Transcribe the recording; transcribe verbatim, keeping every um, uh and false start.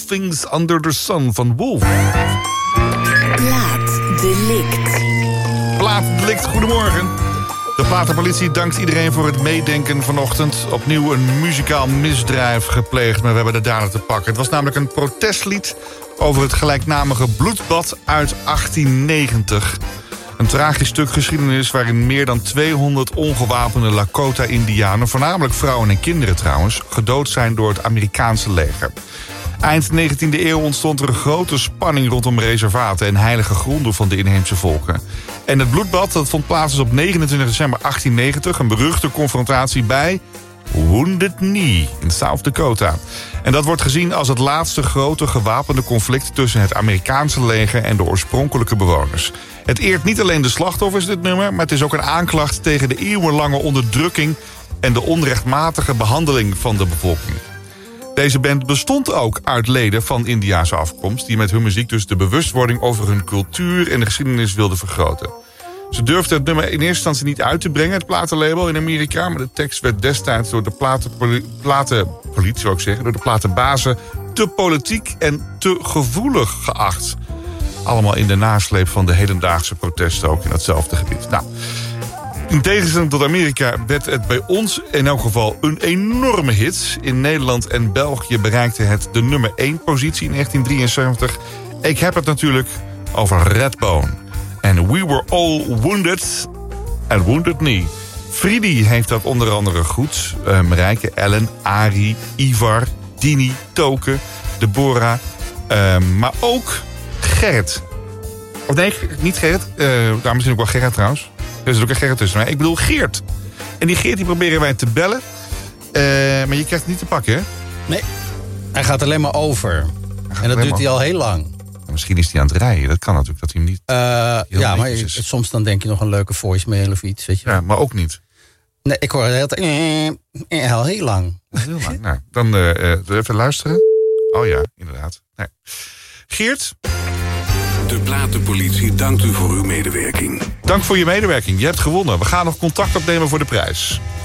Things Under the Sun van Wolf. Plaatdelict. Plaatdelict, goedemorgen. De platenpolitie dankt iedereen voor het meedenken vanochtend. Opnieuw een muzikaal misdrijf gepleegd, maar we hebben de dader te pakken. Het was namelijk een protestlied over het gelijknamige bloedbad uit achttien negentig. Een tragisch stuk geschiedenis waarin meer dan tweehonderd ongewapende Lakota-Indianen... voornamelijk vrouwen en kinderen trouwens, gedood zijn door het Amerikaanse leger. Eind negentiende eeuw ontstond er een grote spanning rondom reservaten en heilige gronden van de inheemse volken. En het bloedbad dat vond plaats op negenentwintig december achttien negentig, een beruchte confrontatie bij Wounded Knee in South Dakota. En dat wordt gezien als het laatste grote gewapende conflict tussen het Amerikaanse leger en de oorspronkelijke bewoners. Het eert niet alleen de slachtoffers, dit nummer, maar het is ook een aanklacht tegen de eeuwenlange onderdrukking en de onrechtmatige behandeling van de bevolking. Deze band bestond ook uit leden van Indiase afkomst, die met hun muziek dus de bewustwording over hun cultuur en de geschiedenis wilden vergroten. Ze durfden het nummer in eerste instantie niet uit te brengen, het platenlabel in Amerika, maar de tekst werd destijds door de platenpoli- platenpolitie, zou ik zeggen, door de platenbazen te politiek en te gevoelig geacht. Allemaal in de nasleep van de hedendaagse protesten ook in datzelfde gebied. Nou, in tegenstelling tot Amerika werd het bij ons in elk geval een enorme hit. In Nederland en België bereikte het de nummer één positie in negentien drieënzeventig. Ik heb het natuurlijk over Redbone. En We Were All Wounded at Wounded Knee. Friedi heeft dat onder andere goed. Uh, Marijke, Ellen, Arie, Ivar, Dini, Toke, Deborah. Uh, maar ook Gerrit. Of nee, niet Gerrit. Uh, nou, misschien ook wel Gerrit trouwens. Er is ook een Gerrit tussen mij. Ik bedoel Geert. En die Geert die proberen wij te bellen. Uh, maar je krijgt het niet te pakken, hè? Nee, hij gaat alleen maar over. En dat duurt hij al heel lang. Misschien is hij aan het rijden. Dat kan natuurlijk, dat hij hem niet... Uh, ja, maar je, soms dan denk je nog een leuke voicemail of iets, weet je. Ja, maar ook niet. Nee, ik hoor het heel, eh, al heel lang. Heel lang. Nou, dan uh, uh, even luisteren. Oh ja, inderdaad. Nee. Geert? De platenpolitie dankt u voor uw medewerking. Dank voor je medewerking. Je hebt gewonnen. We gaan nog contact opnemen voor de prijs.